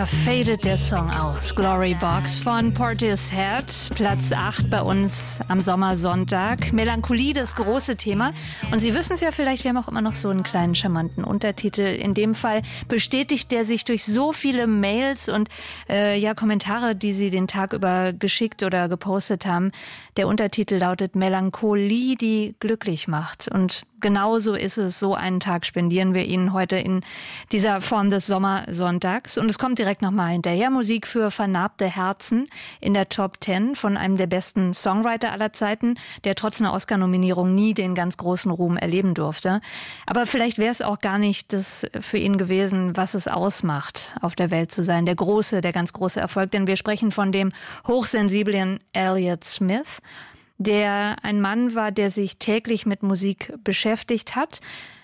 Da fadet der Song aus. Glory Box von Portishead, Platz 8 bei uns am Sommersonntag. Melancholie, das große Thema. Und Sie wissen es ja vielleicht, wir haben auch immer noch so einen kleinen charmanten Untertitel. In dem Fall bestätigt der sich durch so viele Mails und Kommentare, die Sie den Tag über geschickt oder gepostet haben. Der Untertitel lautet Melancholie, die glücklich macht. Und genauso ist es. So einen Tag spendieren wir Ihnen heute in dieser Form des Sommersonntags. Und es kommt direkt nochmal hinterher. Musik für vernarbte Herzen in der Top 10 von einem der besten Songwriter aller Zeiten, der trotz einer Oscar-Nominierung nie den ganz großen Ruhm erleben durfte. Aber vielleicht wäre es auch gar nicht das für ihn gewesen, was es ausmacht, auf der Welt zu sein. Der ganz große Erfolg. Denn wir sprechen von dem hochsensiblen Elliott Smith, der ein Mann war, der sich täglich mit Musik beschäftigt hat.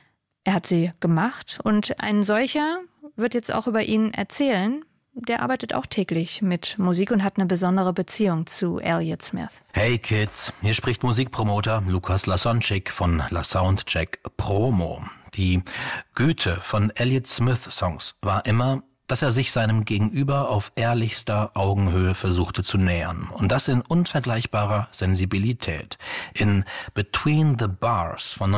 Er hat sie gemacht und ein solcher wird jetzt auch über ihn erzählen. Der arbeitet auch täglich mit Musik und hat eine besondere Beziehung zu Elliott Smith. Hey Kids, hier spricht Musikpromoter Lukas Lasonczyk von La Soundcheck Promo. Die Güte von Elliott Smith Songs war immer, dass er sich seinem Gegenüber auf ehrlichster Augenhöhe versuchte zu nähern. Und das in unvergleichbarer Sensibilität. In Between the Bars von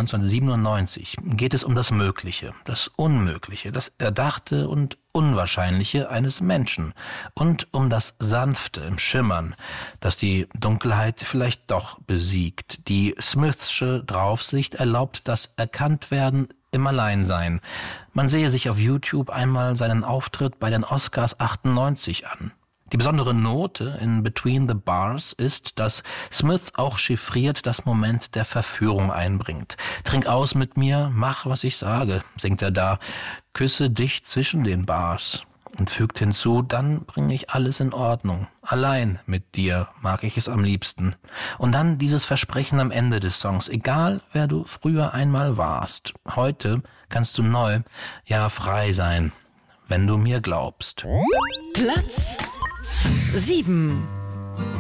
1997 geht es um das Mögliche, das Unmögliche, das Erdachte und Unwahrscheinliche eines Menschen und um das Sanfte im Schimmern, das die Dunkelheit vielleicht doch besiegt. Die Smithsche Draufsicht erlaubt das Erkanntwerden im Alleinsein. Man sehe sich auf YouTube einmal seinen Auftritt bei den Oscars 98 an. Die besondere Note in Between the Bars ist, dass Smith auch chiffriert das Moment der Verführung einbringt. Trink aus mit mir, mach, was ich sage, singt er da. Küsse dich zwischen den Bars. Und fügt hinzu, dann bringe ich alles in Ordnung. Allein mit dir mag ich es am liebsten. Und dann dieses Versprechen am Ende des Songs. Egal, wer du früher einmal warst. Heute kannst du neu, ja frei sein, wenn du mir glaubst. Platz 7.